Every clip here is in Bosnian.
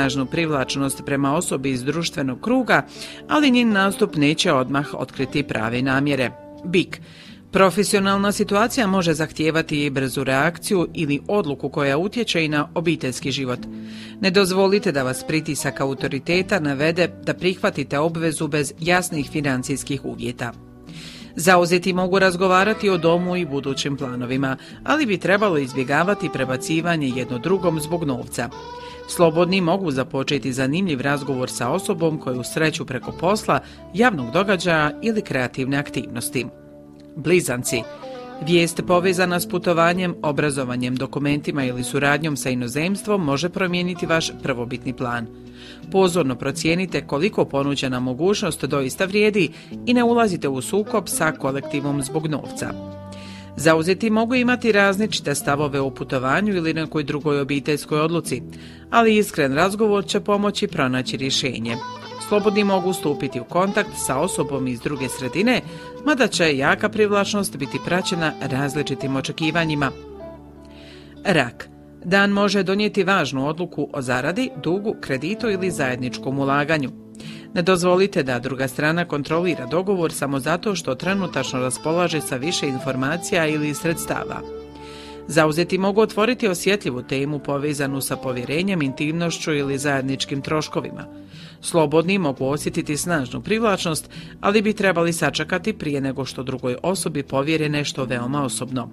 snažnu privlačnost prema osobi iz društvenog kruga, ali njen nastup neće odmah otkriti prave namjere. Bik. Profesionalna situacija može zahtijevati i brzu reakciju ili odluku koja utječe i na obiteljski život. Ne dozvolite da vas pritisak autoriteta navede da prihvatite obvezu bez jasnih financijskih uvjeta. Zauzeti mogu razgovarati o domu i budućim planovima, ali bi trebalo izbjegavati prebacivanje jedno drugom zbog novca. Slobodni mogu započeti zanimljiv razgovor sa osobom koju sreću preko posla, javnog događaja ili kreativne aktivnosti. Blizanci. Vijest povezana s putovanjem, obrazovanjem, dokumentima ili suradnjom sa inozemstvom može promijeniti vaš prvobitni plan. Pozorno procijenite koliko ponuđena mogućnost doista vrijedi i ne ulazite u sukob sa kolektivom zbog novca. Zauzeti mogu imati različite stavove o putovanju ili nekoj drugoj obiteljskoj odluci, ali iskren razgovor će pomoći pronaći rješenje. Slobodni mogu stupiti u kontakt sa osobom iz druge sredine, mada će jaka privlačnost biti praćena različitim očekivanjima. Rak. Dan može donijeti važnu odluku o zaradi, dugu, kreditu ili zajedničkom ulaganju. Ne dozvolite da druga strana kontrolira dogovor samo zato što trenutačno raspolaže sa više informacija ili sredstava. Zauzeti mogu otvoriti osjetljivu temu povezanu sa povjerenjem, intimnošću ili zajedničkim troškovima. Slobodni mogu osjetiti snažnu privlačnost, ali bi trebali sačekati prije nego što drugoj osobi povjere nešto veoma osobno.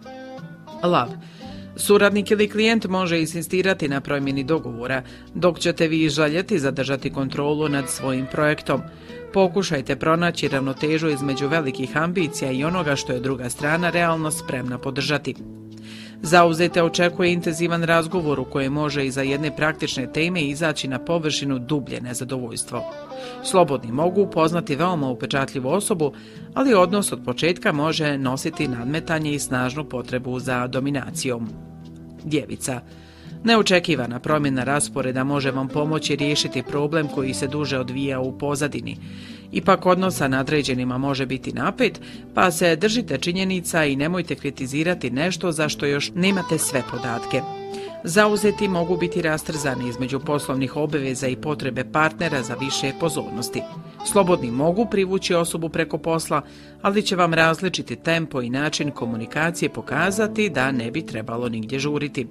Lav. Suradnik ili klijent može insistirati na promjeni dogovora, dok ćete vi željeti zadržati kontrolu nad svojim projektom. Pokušajte pronaći ravnotežu između velikih ambicija i onoga što je druga strana realno spremna podržati. Zauzete očekuje intenzivan razgovor u kojem može iza jedne praktične teme izaći na površinu dublje nezadovoljstvo. Slobodni mogu upoznati veoma upečatljivu osobu, ali odnos od početka može nositi nadmetanje i snažnu potrebu za dominacijom. Djevica. Neočekivana promjena rasporeda može vam pomoći riješiti problem koji se duže odvija u pozadini. Ipak odnos sa nadređenima može biti napet, pa se držite činjenica i nemojte kritizirati nešto za što još nemate sve podatke. Zauzeti mogu biti rastrzani između poslovnih obaveza i potrebe partnera za više pozornosti. Slobodni mogu privući osobu preko posla, ali će vam različiti tempo i način komunikacije pokazati da ne bi trebalo nigdje žuriti.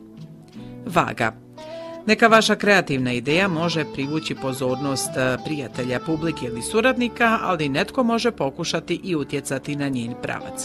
Vaga. Neka vaša kreativna ideja može privući pozornost prijatelja, publike ili suradnika, ali netko može pokušati i utjecati na njen pravac.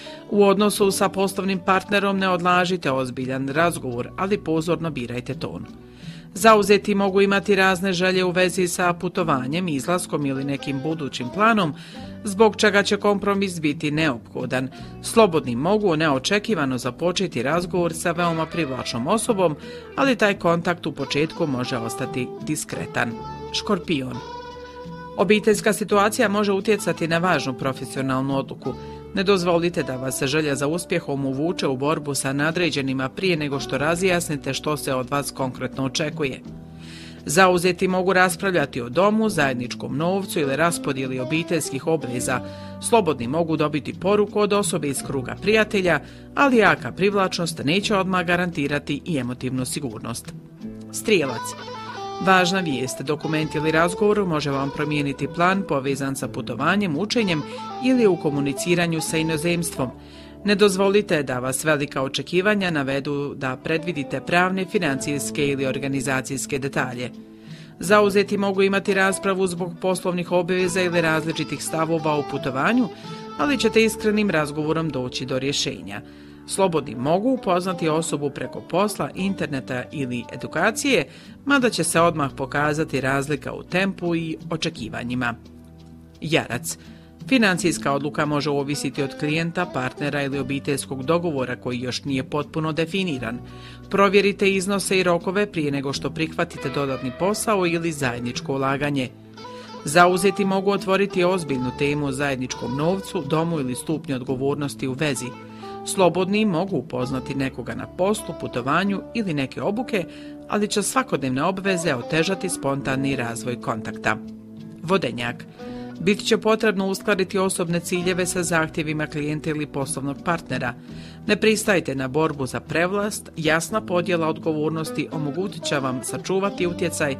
U odnosu sa poslovnim partnerom ne odlažite ozbiljan razgovor, ali pozorno birajte ton. Zauzeti mogu imati razne želje u vezi sa putovanjem, izlaskom ili nekim budućim planom, zbog čega će kompromis biti neophodan. Slobodni mogu neočekivano započeti razgovor sa veoma privlačnom osobom, ali taj kontakt u početku može ostati diskretan. Škorpion. Obiteljska situacija može utjecati na važnu profesionalnu odluku. Ne dozvolite da vas želja za uspjehom uvuče u borbu sa nadređenima prije nego što razjasnite što se od vas konkretno očekuje. Zauzeti mogu raspravljati o domu, zajedničkom novcu ili raspodjeli obiteljskih obveza. Slobodni mogu dobiti poruku od osobe iz kruga prijatelja, ali jaka privlačnost neće odmah garantirati i emotivnu sigurnost. Strijelac. Važna vijest, dokument ili razgovor može vam promijeniti plan povezan sa putovanjem, učenjem ili u komuniciranju sa inozemstvom. Ne dozvolite da vas velika očekivanja navedu da predvidite pravne, financijske ili organizacijske detalje. Zauzeti mogu imati raspravu zbog poslovnih obaveza ili različitih stavova u putovanju, ali ćete iskrenim razgovorom doći do rješenja. Slobodni mogu upoznati osobu preko posla, interneta ili edukacije, mada će se odmah pokazati razlika u tempu i očekivanjima. Jarac. Financijska odluka može ovisiti od klijenta, partnera ili obiteljskog dogovora koji još nije potpuno definiran. Provjerite iznose i rokove prije nego što prihvatite dodatni posao ili zajedničko ulaganje. Zauzeti mogu otvoriti ozbiljnu temu o zajedničkom novcu, domu ili stupnju odgovornosti u vezi. Slobodni mogu upoznati nekoga na poslu, putovanju ili neke obuke, ali će svakodnevne obveze otežati spontani razvoj kontakta. Vodenjak. Bit će potrebno uskladiti osobne ciljeve sa zahtjevima klijenta ili poslovnog partnera. Ne pristajte na borbu za prevlast, jasna podjela odgovornosti omogućit će vam sačuvati utjecaj,